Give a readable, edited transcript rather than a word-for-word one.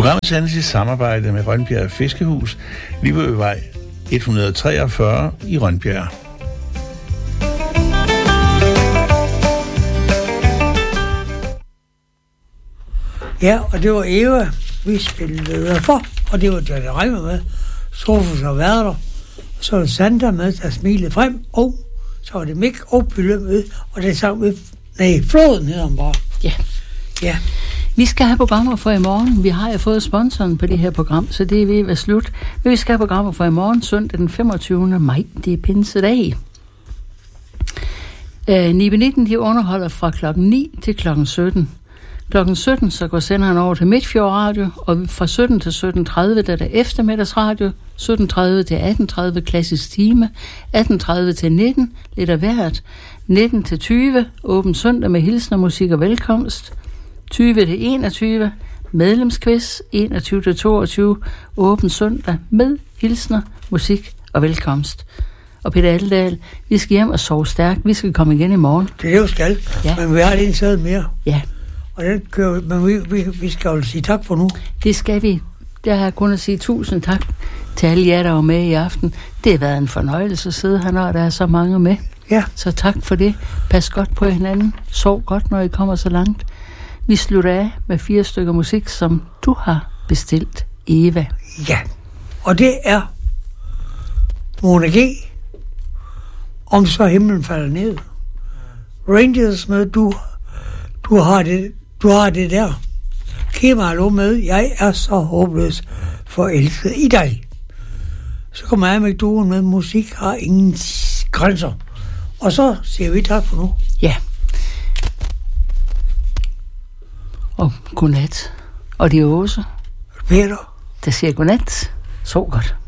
Programmet sendes i samarbejde med Rønbjerg Fiskehus, Livøvej 143 i Rønbjerg. Ja, og det var Eva, vi spillede for, og det var Johnny Reimer med, Sofus og Værter, så var Sandra med, der smilede frem, og så var det Mik og Pylle med, og det sang med, Floden hedder han bare. Ja. Ja. Vi skal have programmer for i morgen. Vi har jo fået sponsoren på det her program, så det er ved at være slut. Men vi skal have programmer for i morgen, søndag den 25. maj. Det er pinsedag. Nibe 19, de underholder fra klokken 9 til klokken 17. Klokken 17, så går senderen over til Midtfjord Radio, og fra 17 til 17.30, der er der eftermiddagsradio, 17.30 til 18.30 klassisk time, 18.30 til 19, lidt af hvert, 19 til 20, åben søndag med hilsen og musik og velkomst, 20 til 21, medlemsquiz, 21 til 22, åben søndag med hilsner, musik og velkomst. Og Peter Aldahl, vi skal hjem og sove stærkt. Vi skal komme igen i morgen. Det er det jo skal, ja. Men vi har en sæde mere. Ja. Og den kører, men vi skal jo sige tak for nu. Det skal vi. Der har jeg kun at sige 1000 tak til alle jer, der var med i aften. Det har været en fornøjelse at sidde her, når der er så mange med. Ja. Så tak for det. Pas godt på hinanden. Sov godt, når I kommer så langt. Vi slutter af med 4 stykker musik, som du har bestilt, Eva. Ja, og det er Mona G. Om så himlen falder ned. Rangers med du har det der. Kemal med, jeg er så håbløs forelsket i dig. Så kommer jeg med duen med, musik har ingen grænser. Og så siger vi tak for nu. Ja. Og godnat. Og de Åse. Peter. Der siger godnat. Sov godt.